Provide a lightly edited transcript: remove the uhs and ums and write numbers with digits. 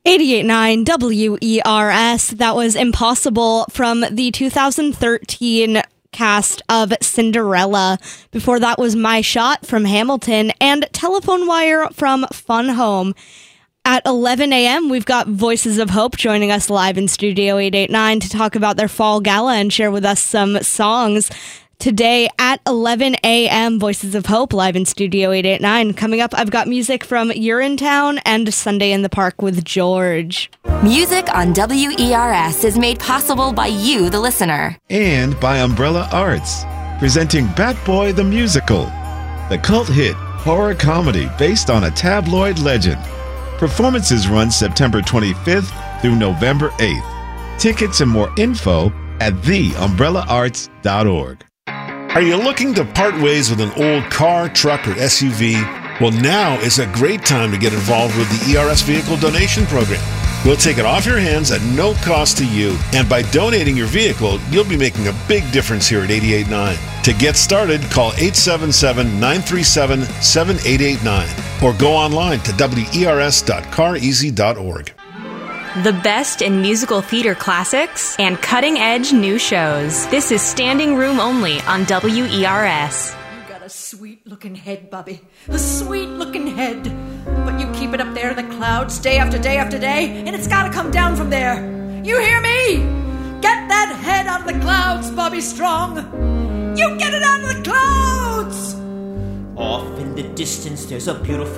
88.9 WERS. That was Impossible from the 2013 cast of Cinderella. Before that was My Shot from Hamilton and Telephone Wire from Fun Home. At 11 a.m., we've got Voices of Hope joining us live in Studio 889 to talk about their fall gala and share with us some songs. Today at 11 a.m., Voices of Hope live in Studio 889. Coming up, I've got music from Urinetown and Sunday in the Park with George. Music on WERS is made possible by you, the listener. And by Umbrella Arts, presenting Bat Boy the Musical, the cult hit horror comedy based on a tabloid legend. Performances run September 25th through November 8th. Tickets and more info at theumbrellaarts.org. Are you looking to part ways with an old car, truck, or SUV? Well, now is a great time to get involved with the ERS Vehicle Donation Program. We'll take it off your hands at no cost to you, and by donating your vehicle, you'll be making a big difference here at 88.9. To get started, call 877-937-7889 or go online to wers.careasy.org. The best in musical theater classics and cutting-edge new shows. This is Standing Room Only on WERS. You got a sweet-looking head, Bobby. A sweet-looking head. But you keep it up there in the clouds day after day after day, and it's gotta come down from there. You hear me? Get that head out of the clouds, Bobby Strong. You get it out of the clouds! Off in the distance, there's a beautiful